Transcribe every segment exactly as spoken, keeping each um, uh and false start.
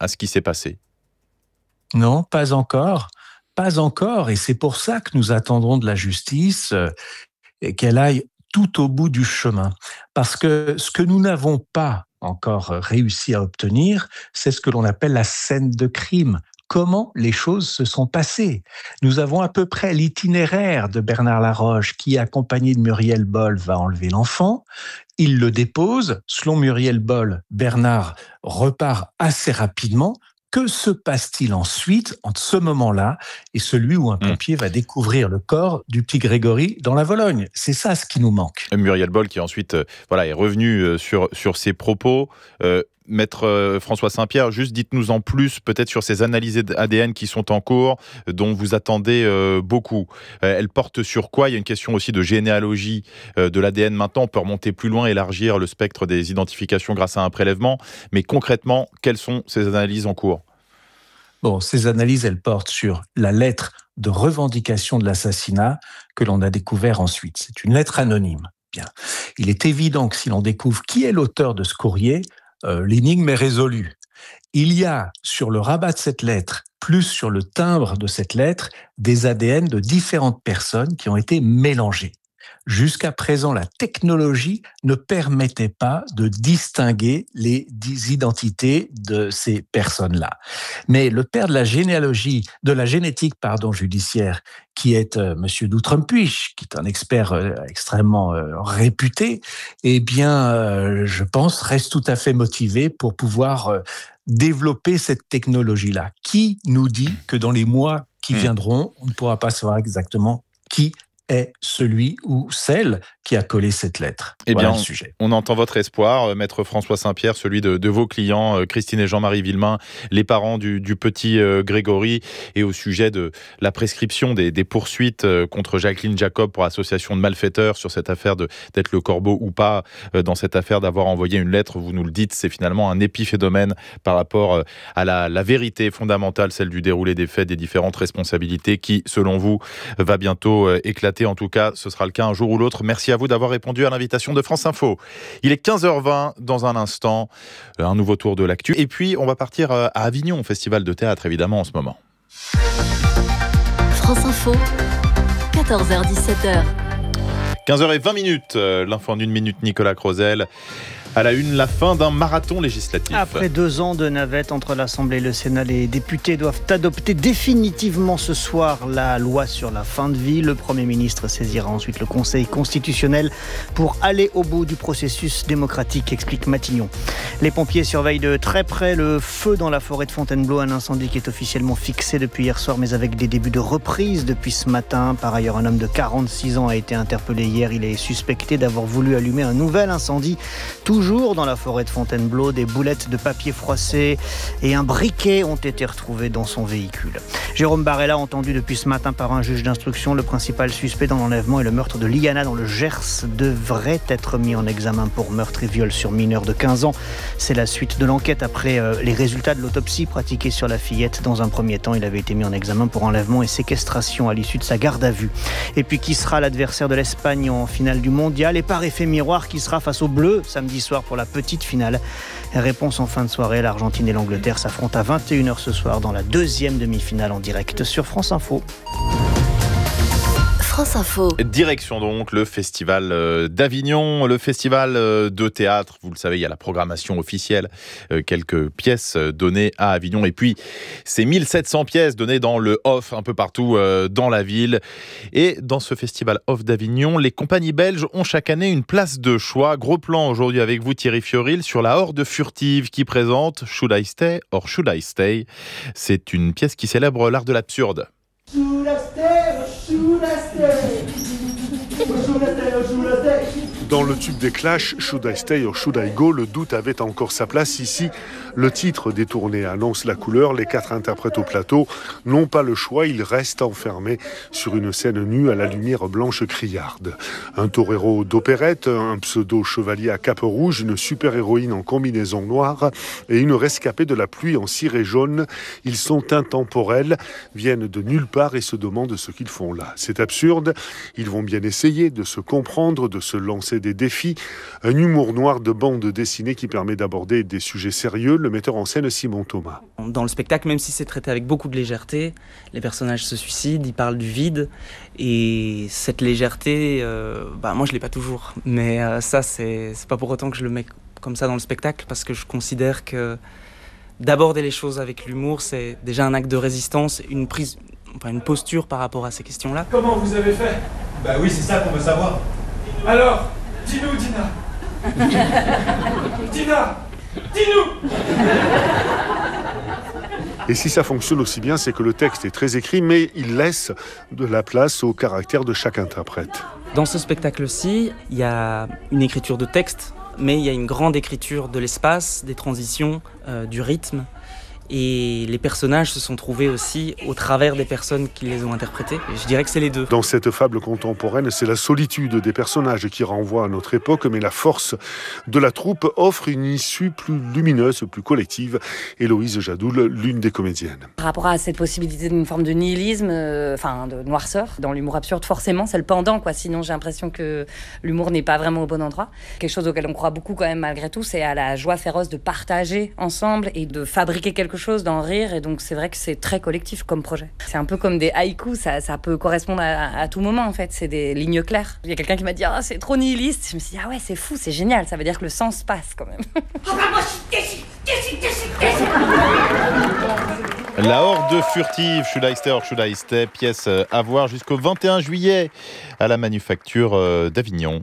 à ce qui s'est passé ? Non, pas encore. Pas encore. Et c'est pour ça que nous attendrons de la justice euh, et qu'elle aille tout au bout du chemin. Parce que ce que nous n'avons pas encore réussi à obtenir, c'est ce que l'on appelle la scène de crime. Comment les choses se sont passées. Nous avons à peu près l'itinéraire de Bernard Laroche qui, accompagné de Muriel Boll, va enlever l'enfant. Il le dépose. Selon Muriel Boll, Bernard repart assez rapidement. Que se passe-t-il ensuite, entre ce moment-là et celui où un pompier mmh. va découvrir le corps du petit Grégory dans la Vologne ? C'est ça ce qui nous manque. Muriel Boll qui ensuite euh, voilà, est revenue euh, sur, sur ses propos. Euh, Maître euh, François Saint-Pierre, juste dites-nous en plus peut-être sur ces analyses A D N qui sont en cours, euh, dont vous attendez euh, beaucoup. Euh, elles portent sur quoi ? Il y a une question aussi de généalogie euh, de l'A D N maintenant. On peut remonter plus loin, élargir le spectre des identifications grâce à un prélèvement. Mais concrètement, quelles sont ces analyses en cours ? Bon, ces analyses, elles portent sur la lettre de revendication de l'assassinat que l'on a découvert ensuite. C'est une lettre anonyme. Bien. Il est évident que si l'on découvre qui est l'auteur de ce courrier, euh, l'énigme est résolue. Il y a sur le rabat de cette lettre, plus sur le timbre de cette lettre, des A D N de différentes personnes qui ont été mélangées. Jusqu'à présent, la technologie ne permettait pas de distinguer les identités de ces personnes-là. Mais le père de la généalogie, de la génétique, pardon, judiciaire, qui est euh, Monsieur Doutrepuis, qui est un expert euh, extrêmement euh, réputé, eh bien, euh, je pense, reste tout à fait motivé pour pouvoir euh, développer cette technologie-là. Qui nous dit que dans les mois qui viendront, on ne pourra pas savoir exactement qui est celui ou celle qui a collé cette lettre. Eh voilà bien, le sujet. On entend votre espoir, euh, Maître François Saint-Pierre, celui de, de vos clients, euh, Christine et Jean-Marie Villemain, les parents du, du petit euh, Grégory, et au sujet de la prescription des, des poursuites euh, contre Jacqueline Jacob pour association de malfaiteurs sur cette affaire de, d'être le corbeau ou pas, euh, dans cette affaire d'avoir envoyé une lettre, vous nous le dites, c'est finalement un épiphénomène par rapport euh, à la, la vérité fondamentale, celle du déroulé des faits, des différentes responsabilités qui, selon vous, va bientôt euh, éclater. En tout cas, ce sera le cas un jour ou l'autre. Merci à vous d'avoir répondu à l'invitation de France Info. Il est quinze heures vingt, dans un instant, un nouveau tour de l'actu. Et puis, on va partir à Avignon, au Festival de théâtre, évidemment, en ce moment. France Info, quatorze heures dix-sept heures. quinze heures vingt minutes, l'info en une minute, Nicolas Crozel. À la une, la fin d'un marathon législatif. Après deux ans de navette entre l'Assemblée et le Sénat, les députés doivent adopter définitivement ce soir la loi sur la fin de vie. Le Premier ministre saisira ensuite le Conseil constitutionnel pour aller au bout du processus démocratique, explique Matignon. Les pompiers surveillent de très près le feu dans la forêt de Fontainebleau, un incendie qui est officiellement fixé depuis hier soir, mais avec des débuts de reprise depuis ce matin. Par ailleurs, un homme de quarante-six ans a été interpellé hier. Il est suspecté d'avoir voulu allumer un nouvel incendie, toujours dans la forêt de Fontainebleau. Des boulettes de papier froissé et un briquet ont été retrouvés dans son véhicule. Jérôme Barella, entendu depuis ce matin par un juge d'instruction, le principal suspect dans l'enlèvement et le meurtre de Liana dans le Gers, devrait être mis en examen pour meurtre et viol sur mineur de quinze ans. C'est la suite de l'enquête après euh, les résultats de l'autopsie pratiquée sur la fillette. Dans un premier temps, il avait été mis en examen pour enlèvement et séquestration à l'issue de sa garde à vue. Et puis, qui sera l'adversaire de l'Espagne en finale du mondial ? Et par effet miroir, qui sera face aux Bleus samedi soir pour la petite finale. Réponse en fin de soirée, l'Argentine et l'Angleterre s'affrontent à vingt et une heures ce soir dans la deuxième demi-finale en direct sur France Info. France Info. Direction donc le festival d'Avignon, le festival de théâtre. Vous le savez, il y a la programmation officielle, quelques pièces données à Avignon. Et puis, ces mille sept cents pièces données dans le off un peu partout dans la ville. Et dans ce festival off d'Avignon, les compagnies belges ont chaque année une place de choix. Gros plan aujourd'hui avec vous, Thierry Fioril, sur la Horde furtive qui présente Should I Stay or Should I Stay ? C'est une pièce qui célèbre l'art de l'absurde. Should I stay or should I stay? Should I stay or should I stay? Dans le tube des Clash, Should I Stay or Should I Go, le doute avait encore sa place. Ici, le titre détourné annonce la couleur. Les quatre interprètes au plateau n'ont pas le choix. Ils restent enfermés sur une scène nue à la lumière blanche criarde. Un torero d'opérette, un pseudo-chevalier à cape rouge, une super-héroïne en combinaison noire et une rescapée de la pluie en ciré jaune. Ils sont intemporels, viennent de nulle part et se demandent ce qu'ils font là. C'est absurde. Ils vont bien essayer de se comprendre, de se lancer affronter des défis. Un humour noir de bande dessinée qui permet d'aborder des sujets sérieux. Le metteur en scène Simon Thomas. Dans le spectacle, même si c'est traité avec beaucoup de légèreté, les personnages se suicident, ils parlent du vide. Et cette légèreté, euh, bah, moi je l'ai pas toujours. Mais euh, ça, c'est, c'est pas pour autant que je le mets comme ça dans le spectacle, parce que je considère que d'aborder les choses avec l'humour, c'est déjà un acte de résistance, une prise, enfin une posture par rapport à ces questions-là. Comment vous avez fait ? Bah oui, c'est ça qu'on veut savoir. Alors, dis-nous, Dina. Dina, dis-nous. Et si ça fonctionne aussi bien, c'est que le texte est très écrit, mais il laisse de la place au caractère de chaque interprète. Dans ce spectacle-ci, il y a une écriture de texte, mais il y a une grande écriture de l'espace, des transitions, euh, du rythme. Et les personnages se sont trouvés aussi au travers des personnes qui les ont interprétés. Et je dirais que c'est les deux. Dans cette fable contemporaine, c'est la solitude des personnages qui renvoie à notre époque, mais la force de la troupe offre une issue plus lumineuse, plus collective. Héloïse Jadoul, l'une des comédiennes. Par rapport à cette possibilité d'une forme de nihilisme, euh, enfin de noirceur, dans l'humour absurde, forcément, c'est le pendant, quoi. Sinon, j'ai l'impression que l'humour n'est pas vraiment au bon endroit. Quelque chose auquel on croit beaucoup quand même, malgré tout, c'est à la joie féroce de partager ensemble et de fabriquer quelque chose, d'en rire, et donc c'est vrai que c'est très collectif comme projet. C'est un peu comme des haïkus, ça, ça peut correspondre à, à tout moment en fait, c'est des lignes claires. Il y a quelqu'un qui m'a dit « Ah, c'est trop nihiliste », je me suis dit « Ah ouais, c'est fou, c'est génial, ça veut dire que le sens passe quand même ». La Horde furtive, Should I Stay or Should I Stay, pièce à voir jusqu'au vingt et un juillet à la Manufacture d'Avignon.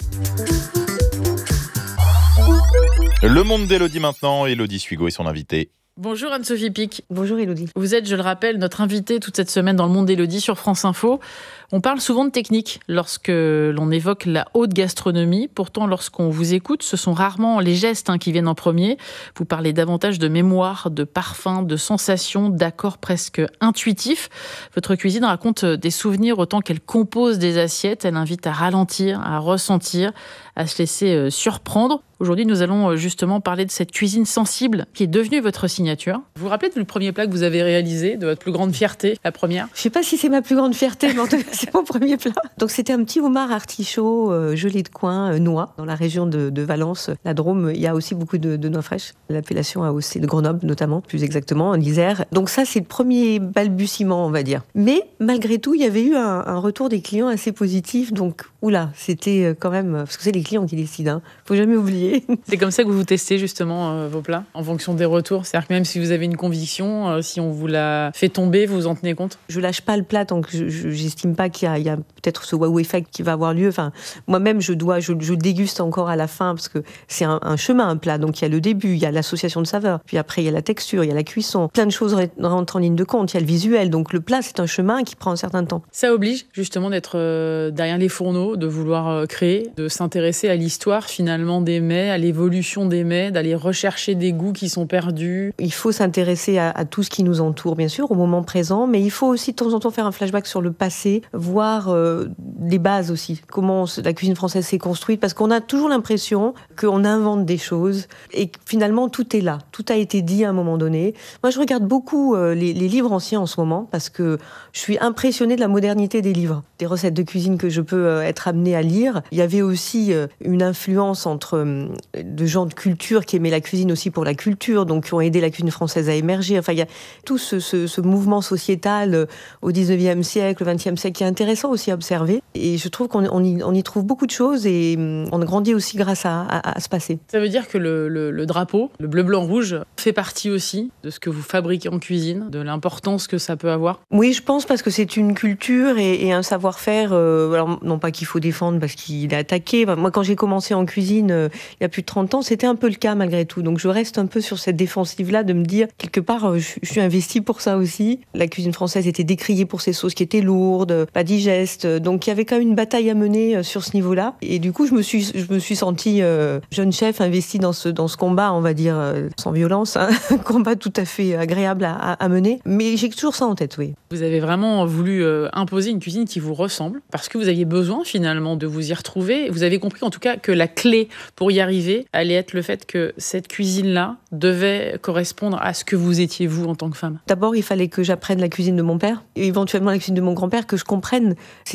Le monde d'Élodie maintenant, Élodie Suigo et son invité. Bonjour Anne-Sophie Pic. Bonjour Élodie. Vous êtes, je le rappelle, notre invitée toute cette semaine dans le monde d'Élodie sur France Info. On parle souvent de technique lorsque l'on évoque la haute gastronomie. Pourtant, lorsqu'on vous écoute, ce sont rarement les gestes hein, qui viennent en premier. Vous parlez davantage de mémoire, de parfum, de sensations, d'accords presque intuitifs. Votre cuisine raconte des souvenirs autant qu'elle compose des assiettes. Elle invite à ralentir, à ressentir, à se laisser surprendre. Aujourd'hui, nous allons justement parler de cette cuisine sensible qui est devenue votre signature. Vous vous rappelez du premier plat que vous avez réalisé, de votre plus grande fierté, la première ? Je ne sais pas si c'est ma plus grande fierté, mais en tout cas, c'est mon premier plat. Donc, c'était un petit homard artichaut, euh, gelé de coin, euh, noix. Dans la région de, de Valence, la Drôme, il y a aussi beaucoup de, de noix fraîches. L'appellation A O C de Grenoble, notamment, plus exactement, en Isère. Donc ça, c'est le premier balbutiement, on va dire. Mais, malgré tout, il y avait eu un, un retour des clients assez positif. Donc, oula, c'était quand même... Parce que c'est les clients qui décident, hein. Faut jamais oublier. C'est comme ça que vous vous testez justement euh, vos plats, en fonction des retours. C'est-à-dire que même si vous avez une conviction, euh, si on vous la fait tomber, vous en tenez compte ? Je lâche pas le plat tant que je, je, j'estime pas qu'il y a, il y a peut-être ce wow effect qui va avoir lieu. Enfin, moi-même, je dois, je, je déguste encore à la fin parce que c'est un, un chemin, un plat. Donc il y a le début, il y a l'association de saveurs, puis après il y a la texture, il y a la cuisson. Plein de choses rentrent en ligne de compte. Il y a le visuel. Donc le plat, c'est un chemin qui prend un certain temps. Ça oblige justement d'être euh, derrière les fourneaux, de vouloir euh, créer, de s'intéresser à l'histoire finalement des mets, à l'évolution des mets, d'aller rechercher des goûts qui sont perdus. Il faut s'intéresser à, à tout ce qui nous entoure, bien sûr, au moment présent, mais il faut aussi de temps en temps faire un flashback sur le passé, voir euh, les bases aussi, comment la cuisine française s'est construite, parce qu'on a toujours l'impression qu'on invente des choses et que finalement tout est là, tout a été dit à un moment donné. Moi, je regarde beaucoup euh, les, les livres anciens en ce moment parce que je suis impressionnée de la modernité des livres, des recettes de cuisine que je peux euh, être amenée à lire. Il y avait aussi euh, une influence entre euh, de gens de culture qui aimaient la cuisine aussi pour la culture, donc qui ont aidé la cuisine française à émerger. Enfin, il y a tout ce, ce, ce mouvement sociétal euh, au dix-neuvième siècle, au vingtième siècle, qui est intéressant aussi à observer. Et je trouve qu'on on y, on y trouve beaucoup de choses et euh, on grandit aussi grâce à, à, à ce passé. Ça veut dire que le, le, le drapeau, le bleu, blanc, rouge, fait partie aussi de ce que vous fabriquez en cuisine, de l'importance que ça peut avoir ? Oui, je pense parce que c'est une culture et, et un savoir-faire. Euh, alors, non pas qu'il faut défendre parce qu'il est attaqué. Moi, quand j'ai commencé en cuisine euh, il y a plus de trente ans, c'était un peu le cas malgré tout. Donc je reste un peu sur cette défensive-là de me dire, quelque part, je, je suis investie pour ça aussi. La cuisine française était décriée pour ses sauces qui étaient lourdes, pas digestes. Donc il y avait quand même une bataille à mener sur ce niveau-là. Et du coup, je me suis, je me suis sentie euh, jeune chef investie dans ce, dans ce combat, on va dire, euh, sans violence, hein, un combat tout à fait agréable à, à, à mener. Mais j'ai toujours ça en tête, oui. Vous avez vraiment voulu euh, imposer une cuisine qui vous ressemble, parce que vous aviez besoin finalement de vous y retrouver. Vous avez compris en tout cas que la clé pour y arriver allait être le fait que cette cuisine-là devait correspondre à ce que vous étiez vous en tant que femme. D'abord, il fallait que j'apprenne la cuisine de mon père, et éventuellement la cuisine de mon grand-père, que je comprenne. C'est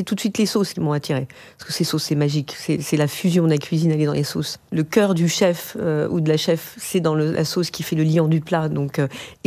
tout de suite les sauces qui m'ont attirée. Parce que ces sauces, c'est magique. C'est, c'est la fusion de la cuisine, elle est dans les sauces. Le cœur du chef euh, ou de la chef, c'est dans le, la sauce qui fait le liant du plat. Donc, euh,